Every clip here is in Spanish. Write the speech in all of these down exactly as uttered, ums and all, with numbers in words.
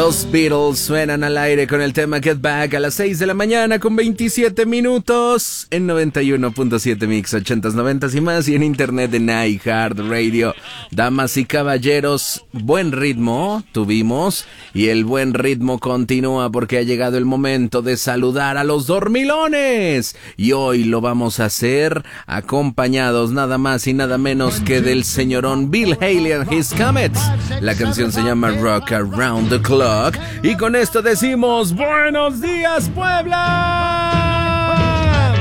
Los Beatles suenan al aire con el tema Get Back a las seis de la mañana con veintisiete minutos en noventa y uno punto siete Mix, ochentas, noventas y más, y en internet en iHeartRadio. Damas y caballeros, buen ritmo tuvimos y el buen ritmo continúa porque ha llegado el momento de saludar a los dormilones. Y hoy lo vamos a hacer acompañados nada más y nada menos que del señorón Bill Haley and His Comets. La canción se llama Rock Around the Clock. Y con esto decimos ¡buenos días, Puebla!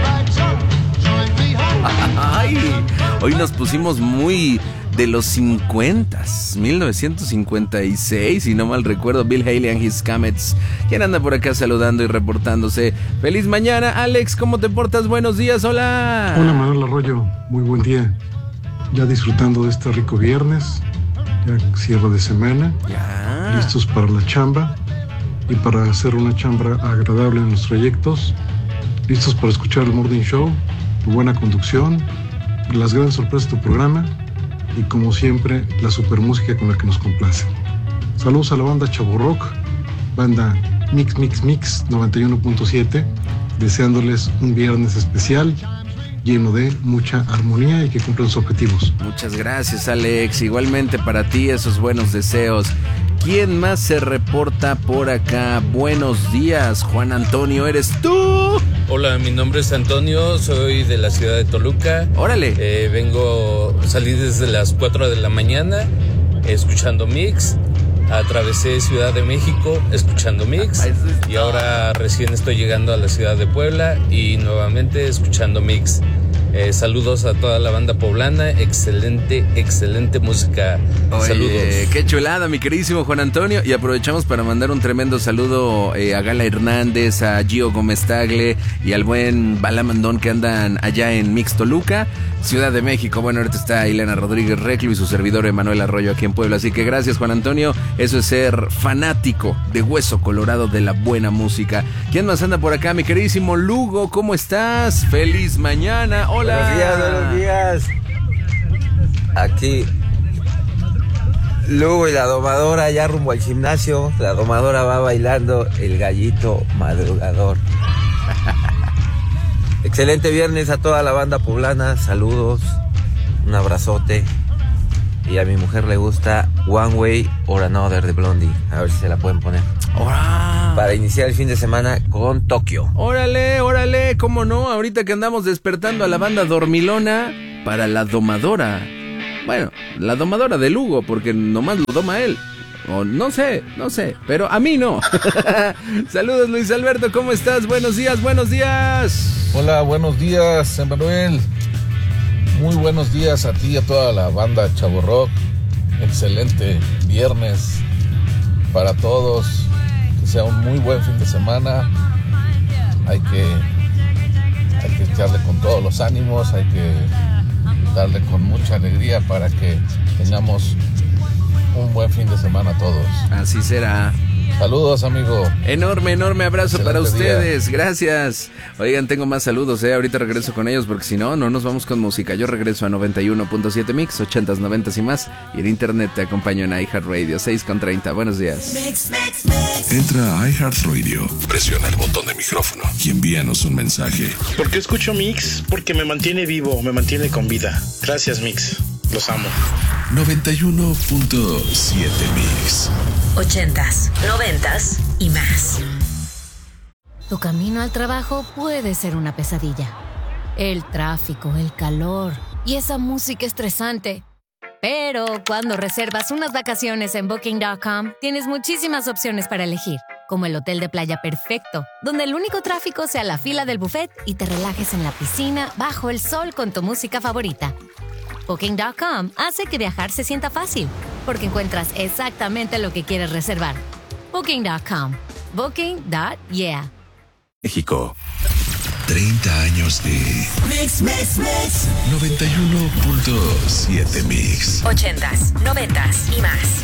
Ay, hoy nos pusimos muy de los cincuenta, mil novecientos cincuenta y seis, si no mal recuerdo. Bill Haley and His Comets. ¿Quién anda por acá saludando y reportándose? ¡Feliz mañana! Alex, ¿cómo te portas? Buenos días, hola. Hola, Manuel Arroyo, muy buen día. Ya disfrutando de este rico viernes, ya cierre de semana. Ya. Listos para la chamba y para hacer una chamba agradable en los trayectos, listos para escuchar el Morning Show, tu buena conducción, las grandes sorpresas de tu programa y como siempre la super música con la que nos complace. Saludos a la banda Chavo Rock, banda Mix Mix Mix noventa y uno punto siete, deseándoles un viernes especial lleno de mucha armonía y que cumplan sus objetivos. Muchas gracias, Alex. Igualmente para ti esos buenos deseos. ¿Quién más se reporta por acá? Buenos días, Juan Antonio, ¿eres tú? Hola, mi nombre es Antonio, soy de la ciudad de Toluca. Órale. Eh, vengo, salí desde las cuatro de la mañana escuchando Mix. Atravesé Ciudad de México escuchando Mix. Y ahora recién estoy llegando a la ciudad de Puebla y nuevamente escuchando Mix. Eh, saludos a toda la banda poblana, excelente, excelente música. Oye, saludos. Qué chulada, mi queridísimo Juan Antonio. Y aprovechamos para mandar un tremendo saludo eh, a Gala Hernández, a Gio Gómez Tagle y al buen Balamandón que andan allá en Mix Toluca, Ciudad de México. Bueno, ahorita está Ileana Rodríguez Reclu y su servidor Emanuel Arroyo aquí en Puebla. Así que gracias, Juan Antonio. Eso es ser fanático de hueso colorado de la buena música. ¿Quién más anda por acá? Mi queridísimo Lugo, ¿cómo estás? ¡Feliz mañana! ¡Hola! Buenos días, buenos días. Aquí Lugo y la domadora ya rumbo al gimnasio. La domadora va bailando el gallito madrugador. Excelente viernes a toda la banda poblana. Saludos, un abrazote. Y a mi mujer le gusta One Way or Another de Blondie. A ver si se la pueden poner. ¡Órale! Para iniciar el fin de semana con Tokio. Órale, órale, cómo no, ahorita que andamos despertando a la banda dormilona para la domadora. Bueno, la domadora de Lugo, porque nomás lo doma él. O no sé, no sé, pero a mí no. Saludos, Luis Alberto, ¿cómo estás? Buenos días, buenos días. Hola, buenos días, Emanuel. Muy buenos días a ti y a toda la banda Chavo Rock. Excelente viernes para todos. Que sea un muy buen fin de semana. Hay que, hay que echarle con todos los ánimos, hay que darle con mucha alegría para que tengamos un buen fin de semana todos. Así será. Saludos, amigo. Enorme, enorme abrazo Excelente para ustedes. día. Gracias. Oigan, tengo más saludos, eh. Ahorita regreso con ellos porque si no, no nos vamos con música. Yo regreso a noventa y uno punto siete Mix, ochentas, noventas y más. Y en internet te acompaño en iHeartRadio, seis con treinta. Buenos días. Mix, mix, mix. Entra a iHeartRadio, presiona el botón de micrófono y envíanos un mensaje. ¿Por qué escucho Mix? Porque me mantiene vivo, me mantiene con vida. Gracias, Mix. Los amo. noventa y uno punto siete Mix. Ochentas, noventas y más. Tu camino al trabajo puede ser una pesadilla. El tráfico, el calor y esa música estresante. Pero cuando reservas unas vacaciones en Booking punto com, tienes muchísimas opciones para elegir, como el hotel de playa perfecto, donde el único tráfico sea la fila del buffet y te relajes en la piscina bajo el sol con tu música favorita. Booking punto com hace que viajar se sienta fácil, porque encuentras exactamente lo que quieres reservar. Booking punto com. Booking punto yeah. México. treinta años de Mix, mix, mix. noventa y uno punto siete Mix. Ochentas, noventas y más.